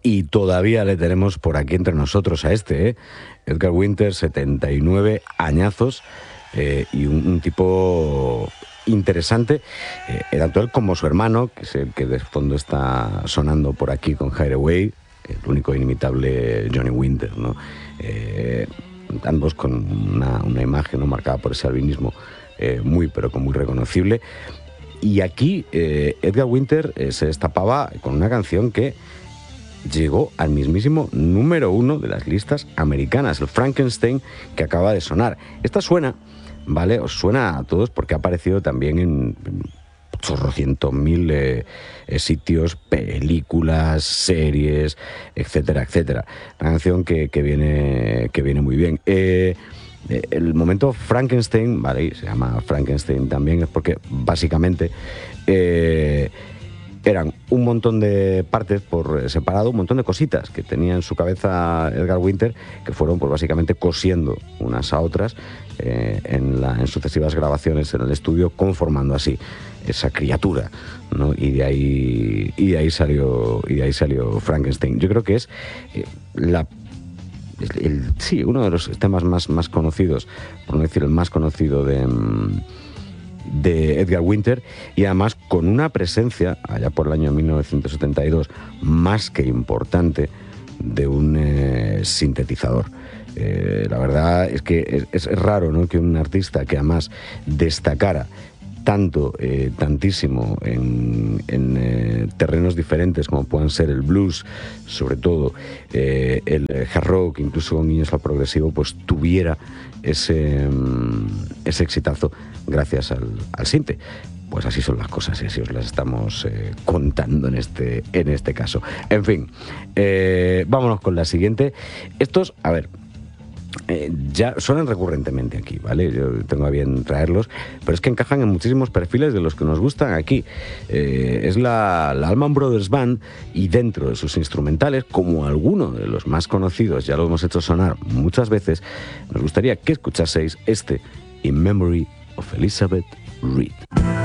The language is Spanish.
Y todavía le tenemos por aquí entre nosotros a Edgar Winter, 79 añazos, y un tipo interesante, tanto él como su hermano, que es el que de fondo está sonando por aquí con Hideaway, el único inimitable Johnny Winter, ¿no? Ambos con una imagen, ¿no?, marcada por ese albinismo muy reconocible. Y aquí Edgar Winter se destapaba con una canción que llegó al mismísimo número 1 de las listas americanas, el Frankenstein, que acaba de sonar. Esta suena, ¿vale? Os suena a todos porque ha aparecido también en chorrocientos mil sitios, películas, series, etcétera, etcétera. Una canción que viene muy bien. El momento Frankenstein, ¿vale?, se llama Frankenstein también, es porque básicamente eran un montón de partes por separado, un montón de cositas que tenía en su cabeza Edgar Winter, que fueron pues básicamente cosiendo unas a otras en sucesivas grabaciones en el estudio, conformando así esa criatura, ¿no? Y de ahí salió Frankenstein. Yo creo que es uno de los temas más conocidos, por no decir el más conocido de Edgar Winter, y además con una presencia, allá por el año 1972, más que importante, de un sintetizador. La verdad es que es raro, ¿no?, que un artista que además destacara tantísimo en terrenos diferentes como puedan ser el blues, sobre todo el hard rock, incluso con guiños al progresivo, pues tuviera ese exitazo gracias al sinte. Pues así son las cosas y así os las estamos contando en este caso. En fin, vámonos con la siguiente. Estos, a ver, ya suenan recurrentemente aquí, ¿vale? Yo tengo a bien traerlos, pero es que encajan en muchísimos perfiles de los que nos gustan aquí. Es la Allman Brothers Band, y dentro de sus instrumentales, como alguno de los más conocidos, ya lo hemos hecho sonar muchas veces, nos gustaría que escuchaseis In Memory of Elizabeth Reed.